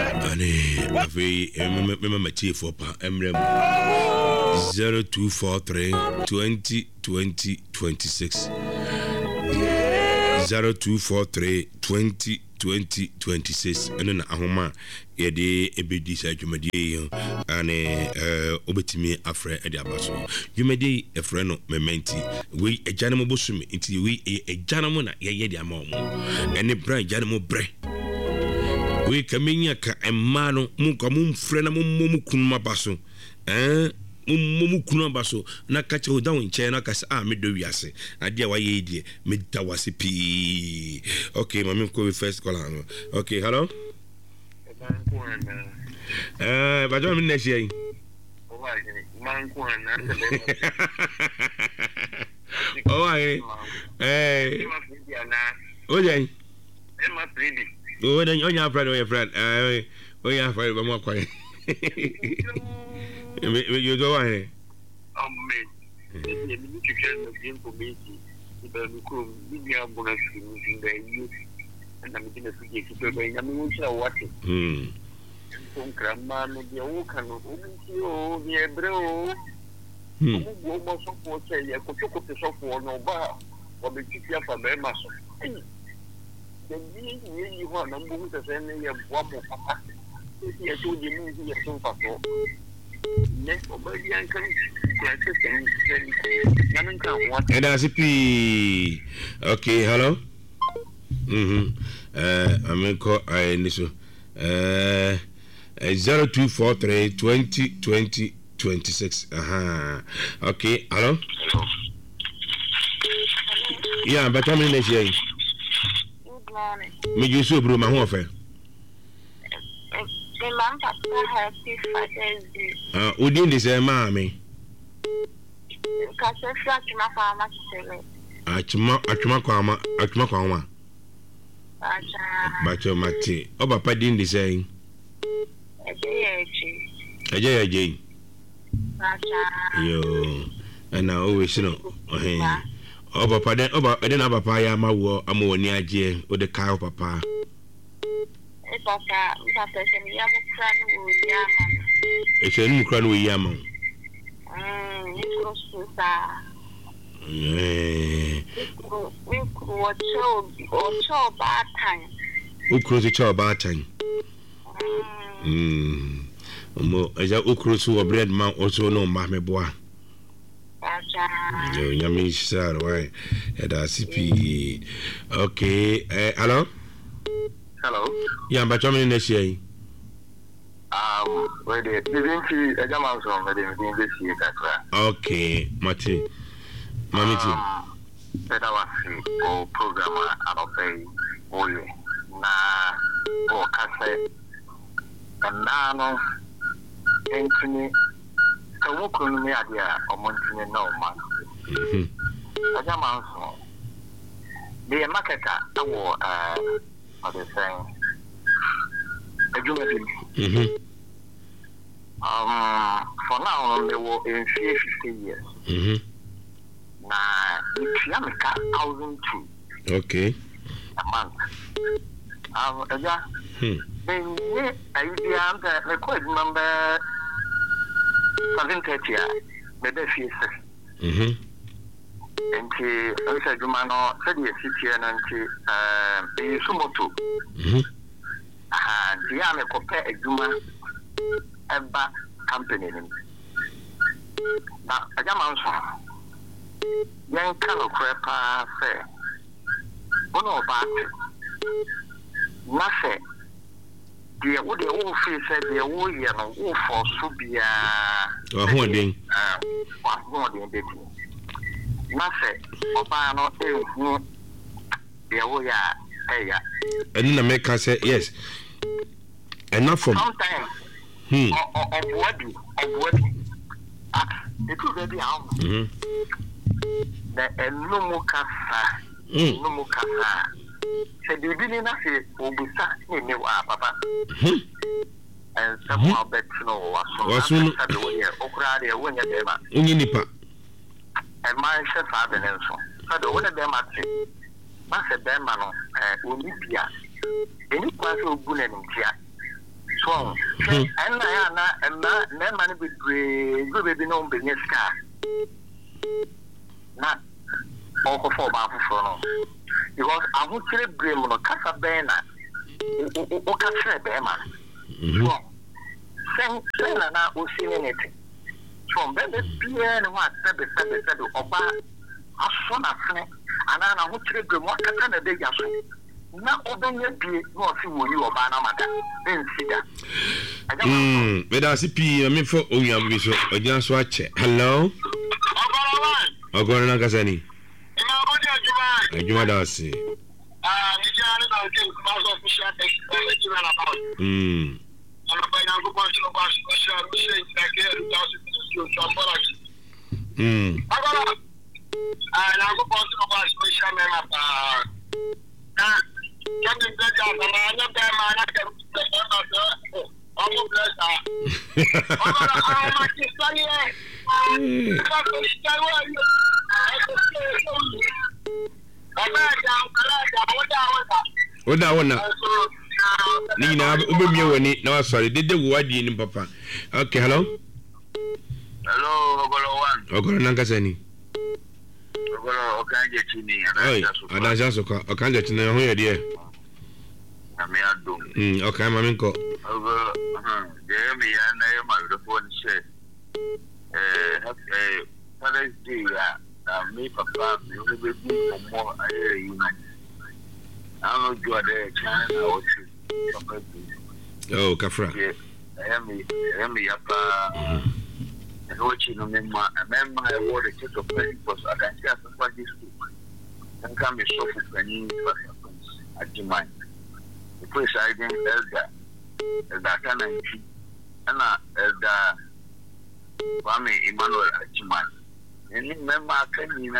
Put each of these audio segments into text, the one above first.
Afi mema chief opa emrem 0243 20 20 26 0243 20 20 26 eno na ahoma yede ebedi sa dwumadie yo ane obetimi afre ede abaso dwumadie efre no mementi we ejanemo bosumi nti we ejanemo na yede ama omo ene bra ejanemo bre we kamenya ka emma no munka mumfre na mumu kunuma baso mumu kunuma baso na kache ho dawo nche na kasa medo wiase ade a waye die meda wase pi. Okay, mami ko first call on. Okay, hello. Bajo mi next year. Oje. Oh, then on your friend, oh, yeah, friend, one more quiet. You go ahead. The you want to move the same way of one more papa. He has told you he has so far. Next, obedience can and as a P. Okay, hello. I'm call I listen. 0243 20 20 26. Okay, hello. Yeah, but I'm in the shade. Me you so bro ma ho ofe the man papa happy Father's Day odin de say ma me ka se flat ma fa ma sele atuma kwa ma bacho mate o papa din de say eje yo and now always no oh papa then papa ya ma wo amoni aje o de kai papa papa se mi ya mo kra no wo ya ma e se mu kra no wo ya ma ni krosu sa we ko cho ba tan o krosu cho ba tan mo eja o krosu o bread man o so no ma me boa. Yo, yami sir, why? CP. Okay, hello? Hello? Yeah, but how many next year? Where the didn't a German song, but in this year, okay, Mati. Mamiti. That was the programmer out of a boy. Na, or cassette. And now, Anthony. So what can we add here or Montana no man? A German song. The marketer, or the saying, a Jumadin. For now, they were in 50 years. Now, it's Yamaka 1,002. Okay. A month. Then, I record number 730, maybe 6. And I said, Jumano said, yes, and Sumoto. The army compare a Juma Eba company. Now, a German song. Young Colonel Crapper say, Bono Bat, nothing. The would the old face said the old year no for Subia. One day. One more than that. Nothing. Papa not the old year. And then make us say yes. Enough from sometimes. Of wedding. It could be out. The no more casa. No more casa. Said the beginning of it will be sat in the papa. And somehow bet no was soon Okradia when you're there. And my chef father and so. So the one of them at it. Master Bermano, Olympia. Any class of Bull and Tia. So, and man with baby no business car. Not all for Baffo. Because I would say Brim or Casabana or Casabama. Say, now, who's seen anything. From Baby Pierre and what said or Ba, as soon as and I would say Brim, what can a day now, open your beer, not see you or Banamada. Then see that. But I see I mean for Oyam, so just watch it. Hello? I'm going to Nakasani. You are see. What I want Nina, Ubumi, no, sorry, did the word in Papa. Okay, hello? Hello, Ogolo Nankasani. Ogolo, okay, get you near. I just can't get to know who you're dear. Okay, Maminko. Over, me and I am the phone said, Father's Day, me, Papa, you will be more. I hear you. I don't know there, China or oh, Kafra. I am up. And watching on my member, I wore a set of because I can just what this book and come a soft penny at the mind. The presiding elder, that can I see, and elder Kwame Emmanuel at the mind. And remember, I can in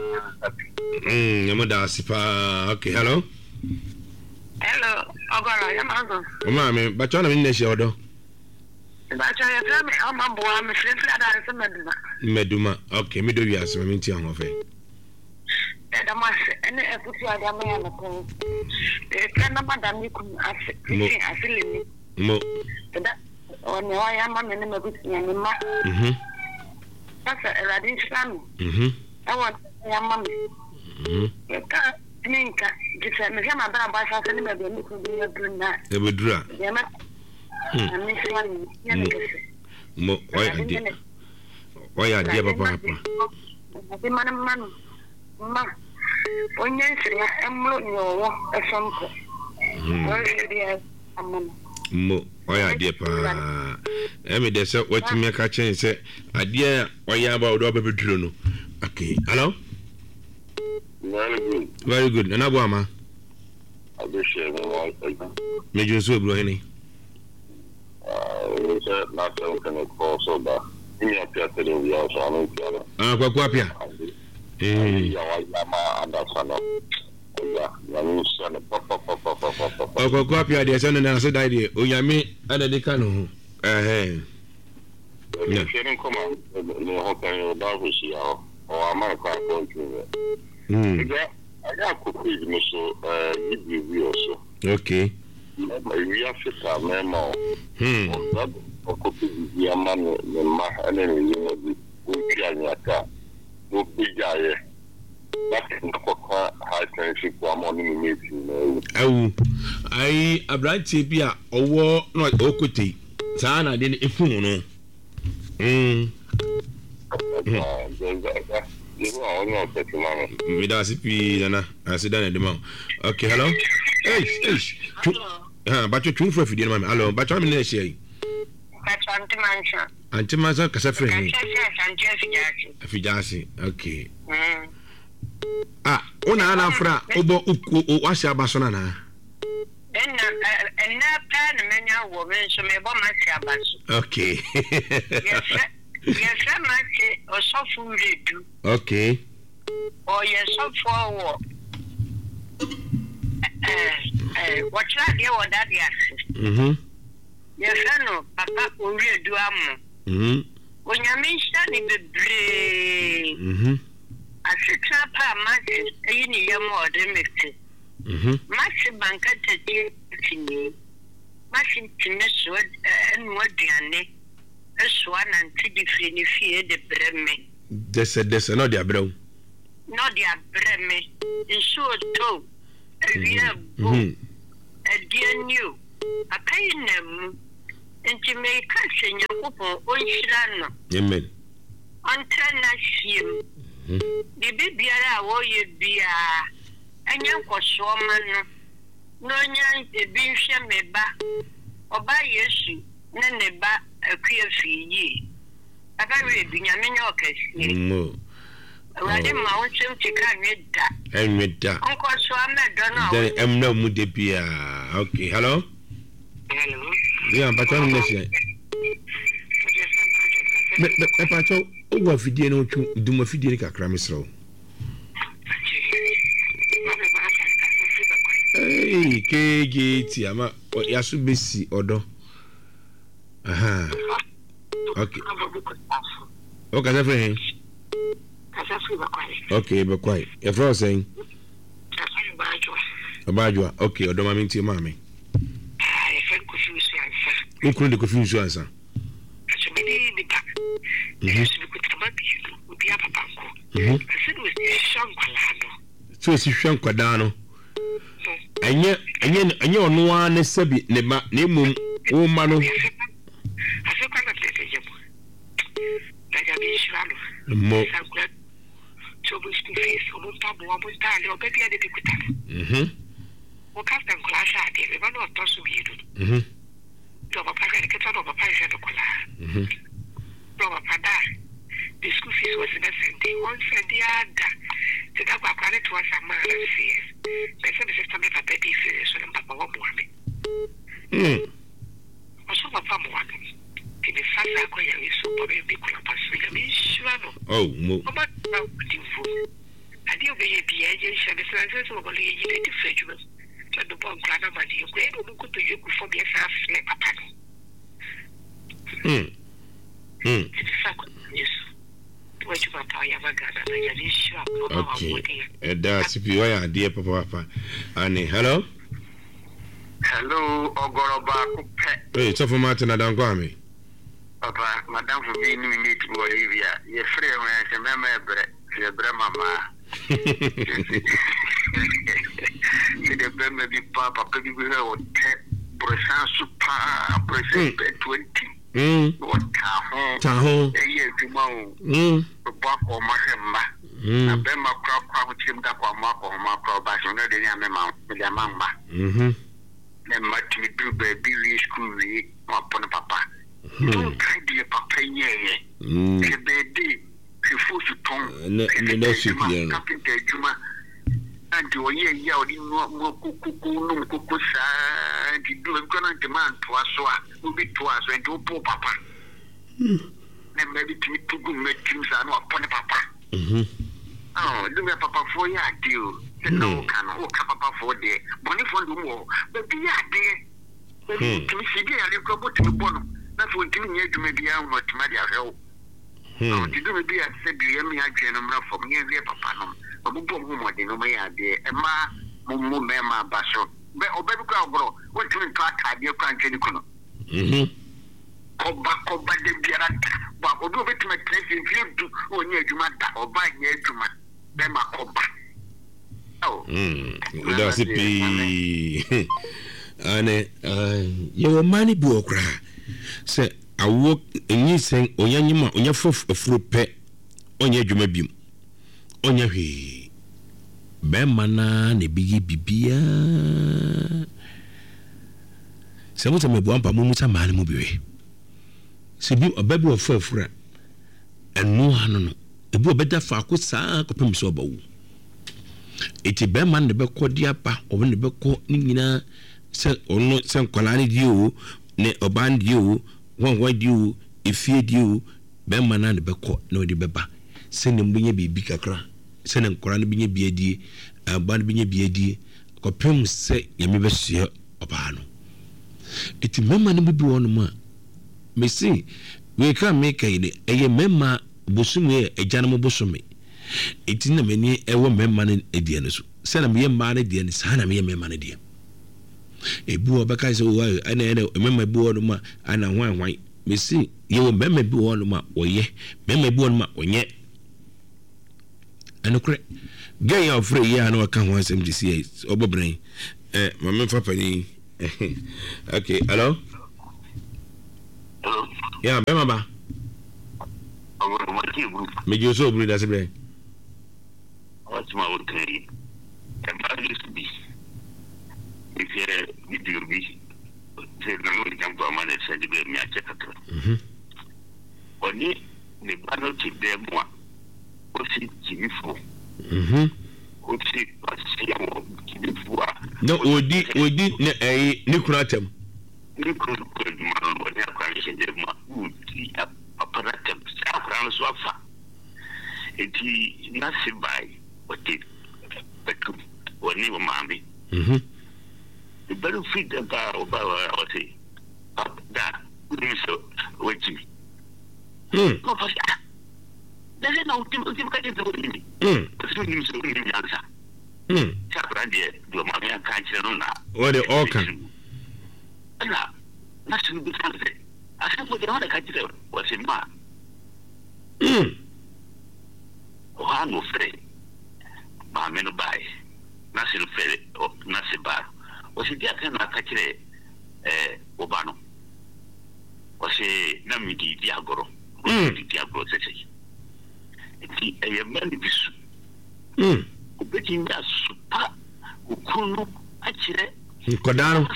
a Yamada Sipa. Okay, hello. Hello, Ogara, Yamago. Mamma, but you're in the show. But I tell me, I'm a boy, I'm a friend that I'm a Meduma. Okay, me do you ask me to your offer. And I must, and I put you at the man on the phone. The kind of madam you could ask, I feel it. Mo. That, or no, I am a man of good young that's a radish family. I want young mommy. You can't think, just a man about by something maybe you could be a good night. They would draw. Mo, why are dear Papa? The man, when you say I'm a sample. Mo, why are dear Pa? Emmy, there's what you make a change. Say, a dear, why you about Robert Bruno? Okay, hello? Very good. And Abama? I wish you were Major Subrohini. Not going to call so bad. You have to tell you also. Quapia. Quapia, there's an answered idea. Oyami, and a decano. You can't come out. No, how you about with you? Or am I quite going to I got cookies, so give you also. Okay. We have to memo. Or copy the man and then you will be that's high tension for morning meeting. Oh, I a bright tipia or war not okuti. Sana didn't if you know. Without CP, I sit down at the mouth. Okay, hello. Hey, but you're true for if you didn't. Hello, but I'm in the shade. Antimansa Casafre. Fijasi, okay. Una fra Obo Uku Washa Basonana. And now, pan many women, so may bomb my cabas. Okay. Yes, I might or so food do. Okay. Or yes, so forward. What's that? You or that? Yes. Yes, I know. Papa will do am. When you mention the brain, I sit up a match, any young more than me. Match banker to me. machine so enu aduane eso ananti di fie ni fie de breme dese no de abrɛw no de abreme nso to awia bo adianio akai nam nti me ka hwenya kopon onhyira no amen antena hiem bibi biara a woye bia anya nkoso ma no nya ebi hwe meba oba Yesu na ne ba akua fiyi aba we binyame nya okasi awade ma wo ntem tika nweda nkoso amedo no then emna mu de bia okay hello yeah patron nation me patron ogwa fidie no twu duma fidie ni kakra mesro KGT ama yasu besi odo aha okay okay za friend okay be quiet e fro saying abajwa okay odo mami nti mami e fe confuse answer nkuru de confuse answer so me di ba yesu bi kutaba bi ya papa ko kasi do shankwalado so si hwankwada enye ono a ne sabi ne ma ne mum wo ma no afekwa na tete jebo daga bi shwalo mo chobu stufis o montabu o montale o bebia de bikutado o kaftan klasha de be bano to subido do papa ga ke to do papa je to kola do papa da the school fees was in a centi one centi ada te da kwa kwale to sama fees pesa de system de papa di fees so papa wo mo ame o so papa mo ame ke de fasa ko ya so papa bi kula paso ya mi shwano mo papa na di fu adi o be ye bi ye je se so ko le yi de feju so do bon kwa na ma di ko e do ko to ye ku fo bi sa fle papa okay that's if you are dear papa ani hello ogoroba kupe hey so for Martin adan kwa me papa madam for me ni meet go Olivia ye free when se mema ebre mama de bemme bi papa bi go he o te prosan super prosan 20 taho eye juma o ba ko mahemma na be ma kwa tim da kwa ma ko ba so na de nya me ma de mamba ne ma timi du be bi wi school wi ma pon papa don't try the papa ye ke be di ke fu su ton ne su piano kapita juma and o ye ya o di no kuku sa di do ko na demand to aso a o bi to aso and o po papa ne maybe timi tugu me tim sa no pon papa do me papa for ya deal no can o ka papa for there money for do mo but be ya there timi si bi ya le ko bo timi bono na fo timi nye dwuma bia no timi dia hwe o di do me bia se bi ya mi adwe no mra fo me wie papa no obubo mo mo de no me ya de e ma mo me ma baso be obebi kwa ogro wo timi to atade kwa nteni kuno koba de biara ba odo betime tresi fiu onye adwuma da oba nye adwuma be ma koba da sipi ane ye mani bi okra se awo enyi sen onyanyima onya foforo pe onye adwuma bim onya hwe be mana ne bigi bibia se mo me bo ampa mo musa mane mo biwe se bi obabi ofafura enu hanu no ebi obeda fa ko saa ko pem so bawo eti be man ne be ko dia pa obo ne be ko ni nyina se ono se nkwala ne di o ne oban di o won di o efie di o be man na ne be ko na odi beba se ne mbunye bibi kakra se ne nkwala ne binye biadie aban binye biadie ko pem se yemi be hye oba no eti mema ne bibi wonu ma mesi we can make a memma bosume a janamo bosume eti na mani ewo memma ne ediane so se na me ma ne die ne sa na me memma ne die ebu obeka se wo ana mema bu no ma ana hwan mesi ye wo mema bu no ma oye mema bu no ma onye anokre gay of free ya na waka ho asem disi obobren mama fa pani okay hello yeah mema ba me jo so bru da se bre what's my old thing and that used to be if you're be say no we can go man say the me a check it oni ne bano ti dem wa o si ti fo o si o ti fo no odi ne ni kuratem ni kuru man woni akwa se dem ma o ti aparatem sa kran so afa eti na se bai o ti beku woni wo mambi the benefit that I say that so waiting no for there's no ultimate kind of thing so you so you answer chabrande do mama ya kan chero na what the organ na should be something I said what the other country was in ma o no free ma me no buy na se no free na se bar wasi dia kana akakire obano wasi na midi diagoro diagoro sese eti eyemani bisu obeti nda supa ukunu akire kodano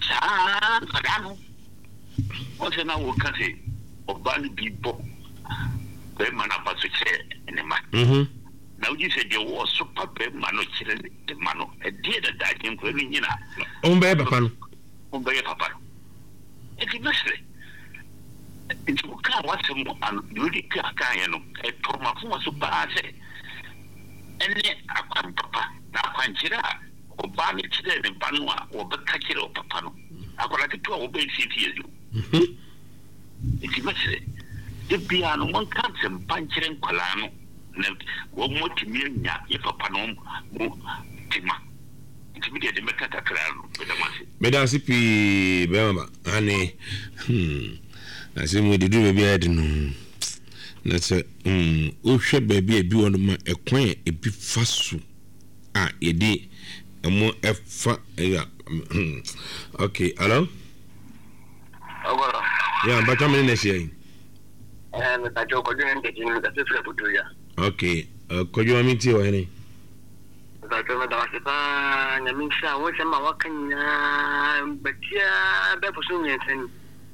wasi na wokase obani bibo be mana pasuje enema na uji se de wo super be mano chire de mano e die da dakin ko ni nyina ombe papa no e ti mesre e ti ka wase mo an yudi ka ya no e to ma fu so ba se enne akwan papa na akwan chira o ba ni chire de banwa o be ka chire o papa no akola ti to o be si ti ezu e ti mesre de bia no mon kan se panchire nkola no na wo motimi nya ye papa no mo tima intimidia de mekata kralo beda sipi bema ani asimu de du bia de no na se o hwe baabi ebi won ma ekwan ebi fasu a yedi emo efa ya okay hello agora ya bata me na shey me ta joko de nde ni da se fre putu ya okay kojo amiti wa hene da to da wase pa na min sha wo sama wakanya batia be pusu nyen sen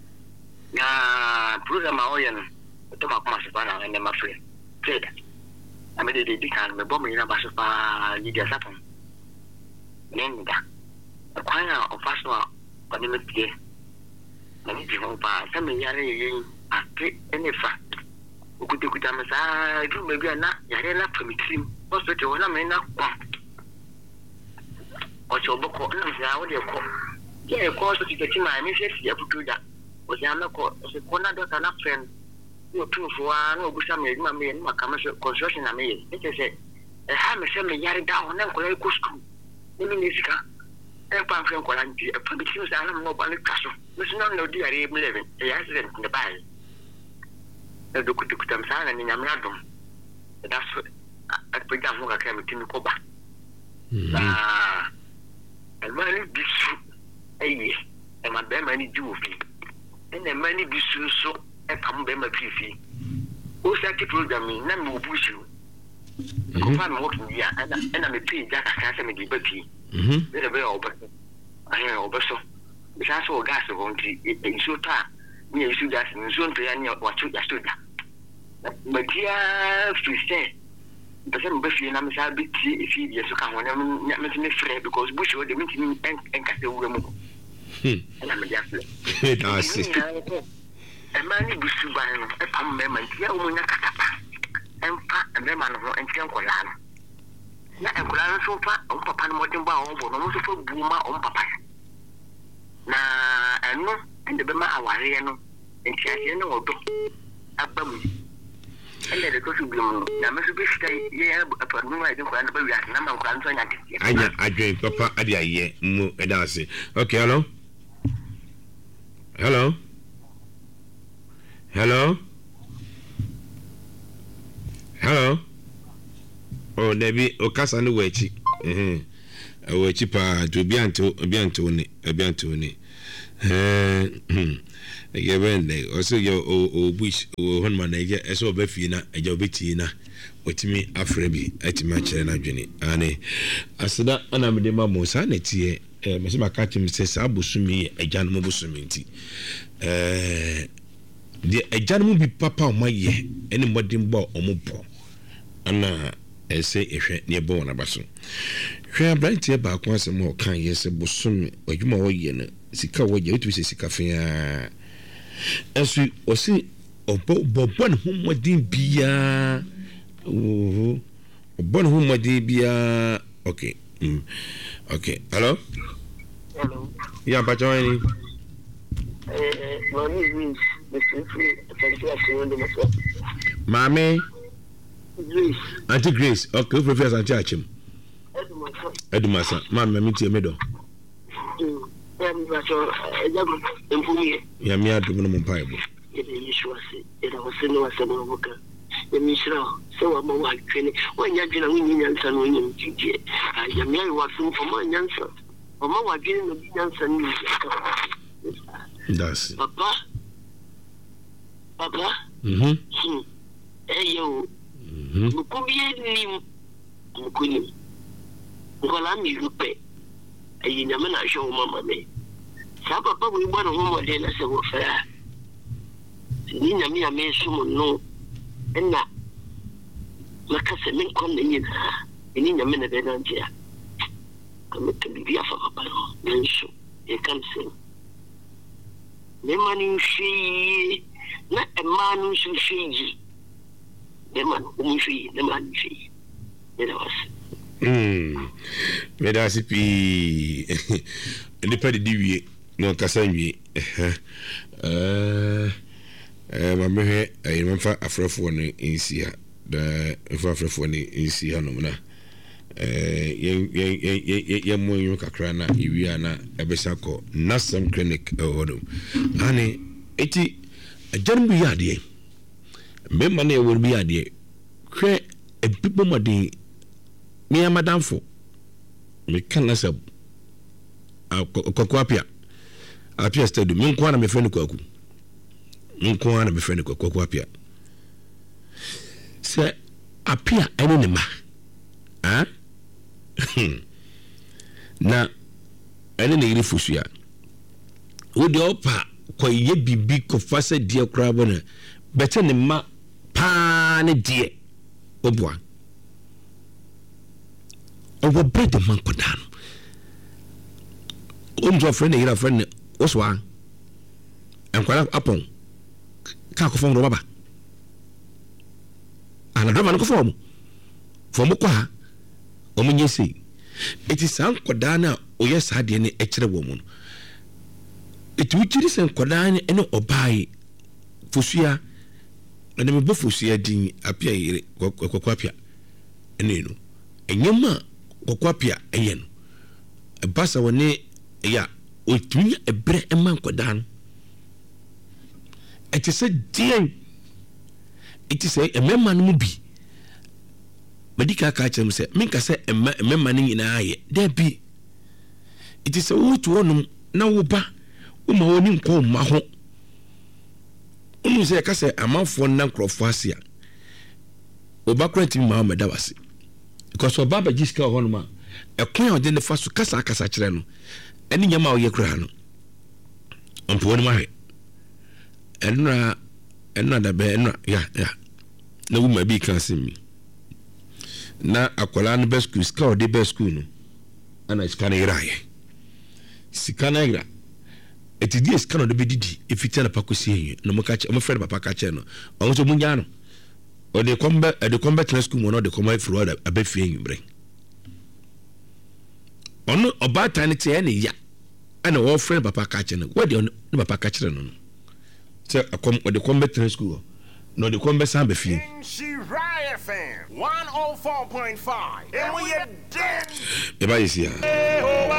ya program a oyen to ma kuma se pa na ne ma fre trade ame de kan me bo me na ba se pa lidia sapon nenda kwanya ofaswa kwa ni metie na ni bi ho pa sa me yare yin ate enefa ukuta masa du me bia na yare na permitim hospital wona me na kwa o choboko na msa wo de ko ye ko so ti ti ma me se ya putu da o ja na ko se ko na do na friend no tu fo a no busa me ma me ma kama so construction na me ye e se ha me se me yare da wona ko ye ko school ni mi nisika e pa friend ko lan di e permitim sa na mo ba ni kaso me se no di yare me leven e accident in the bay do kutukuta msana ni nyamra dom that's atpega ho ka kama timi ko ba na almani bisu eye e ma be mani di ofi ene mani bisu so e pam be ma fifi o sa ki program na me obusu ko fa me working dia ena me pay ja ka sa me di baki be be o ba ahe o ba so bi sa so gas ko nti e so ta ni e so gas ni so nto ya ni wa chu ya so da Matia Fiste, the same buffy and I'm sad bit if you so come when I'm not making me free because Bush would meet me and Castle Remo. And I'm a just a man in Busuban, a pump member, Yamunaka, and Pat and Leman and Tiancolana. Not a Colana so far on Papa Morton Bow, but almost for Buma on Papa. Na and no, and the Bema Awariano, and Chiano or Abam. And the coffee bloom. Now, Mr. Biscuit, yeah, upon whom I don't want to be at number 1. I drink Papa Adia, ye, mo edasi. Okay, hello. Hello. Oh, Debbie, Okasa no wechi. Wechi pa to be Antoni. Also your wish one manager as well befina a jobitina wetimi afrebi etima chere na dwene ane aseda ana me de ma mo sa na tie me se maka tim se sa bosumi agyanum bosumi nti de agyanum bi papa o maye ene modin bo omobo ana ese ehwe ne bo na baso hwe abrantie ba ko asem o kan yese bosumi adwuma wo ye na sika wo ye otu se sika fia esu osi obo ne homodin bia bon humadi bia okay okay hello yeah but joining Mami Auntie Grace okay professor Auntie Achim Edumasa mama mi tie medo ya mi adu no mpaibo so wa mo wa twene wanya dwena wunyi nyansa no wunyi mtije ya me wa fun fo mo nyansa o mo wa dwene no nyansa ni that's papa eyo mukubie ni mukuni ngola mi rupe ayi nyama na show mama me sa papa we bwana mo de na se wo fa ni nyama ya me sumo no na makase men kon ni na ni nyame na be na ntia kamete bibi afa papa no nso e kan se me mani shi na emanu shi me man shi na man shi me da was me da sipi ni pa di wie no kasa wie ma me e mfa afrafo no insia da afrafo no insia no na ye mo kakra na iwia na ebesa ko Nasam clinic odo ani eti ajanbu yade me ma na e wor bi yade hwe ebibo modin me amadamfo me kana sab akwakwapia apia stadium me nko na me friend kwaku nko na me friend kwakwapia se apia ene ne ma na ene ne irifusua wodi opa koye bibi ko fase die kra bona bete ne ma pa ne die obwa owo bread man ko dan onjo friend ira friend oswa enkwara apon ka ko fon ro baba ana do man ko fo mo kwa o mo nyesi eti san koda na oye sade ne ekire wo mu no eti wukiri sen koda ne ene obai fosua ene me bofosua din apia yire kokwapia ene no enyema kokwapia eye no ebasa woni ya otunya ebre eman koda no eti se dien eti se emema no mu bi medika ka chem se minka se emema ni nyina aye da bi iti se wutu wonum na wo ba wo ma woni nko ma ho unu se ka se amanfo na nkrofo asia oba kwenti ma ma da wase because oba ba jiska honuma ekwan ode ne faso kasa kire no eni nyama o ye kura no ampo woni ma he enna da be enna ya na wo ma bi kan se mi na akola no best school ska o de best school no ana skana iraye sikana ira etidi skana de bedidi efiti na pakosi enye no mokache mo frere papa kache no o so munya no o de kombe tena school mo no de kombe fro abafie enwbre ono oba tane te ene ya ana wo frere papa kache no we de no papa kache no se akom o de kombe tena school no de kombe sa abafie FM 104.5 and we are dead.